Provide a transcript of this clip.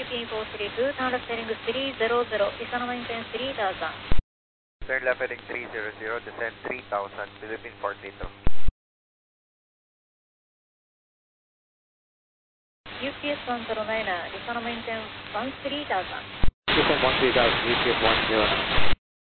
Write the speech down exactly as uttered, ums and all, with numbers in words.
Looking for three two, turn left heading three zero zero, descend maintain three thousand. Turn left heading three zero zero, descend three thousand, Philippine forty-two. U P S one zero nine, descend maintain one three thousand. Descend one three thousand, U P S one zero nine.